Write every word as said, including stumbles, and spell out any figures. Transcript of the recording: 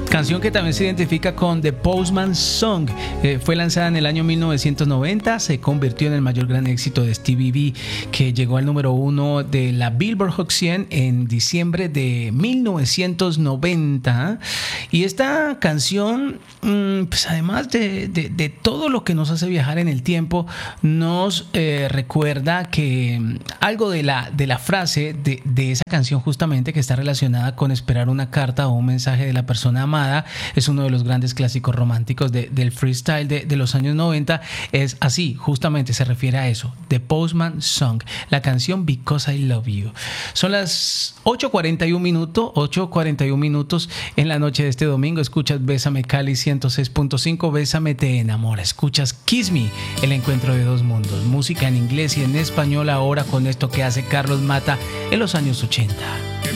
Canción que también se identifica con The Postman's Song. Eh, fue lanzada en el año mil novecientos noventa, se convirtió en el mayor gran éxito de Stevie B, que llegó al número uno de la Billboard Hot cien en diciembre de mil novecientos noventa. Y esta canción, pues además de, de, de todo lo que nos hace viajar en el tiempo, nos eh, recuerda que algo de la, de la frase de, de esa canción, justamente, que está relacionada con esperar una carta o un mensaje de la persona amada. Es uno de los grandes clásicos románticos de, del freestyle de, de los años noventa. Es así, justamente se refiere a eso, The Postman Song, la canción Because I Love You. Son las ocho cuarenta y uno minutos, ocho cuarenta y uno minutos en la noche de este domingo. Escuchas Bésame Cali ciento seis punto cinco, Bésame te enamora. Escuchas Kiss Me, el encuentro de dos mundos, música en inglés y en español ahora con esto que hace Carlos Mata en los años ochenta.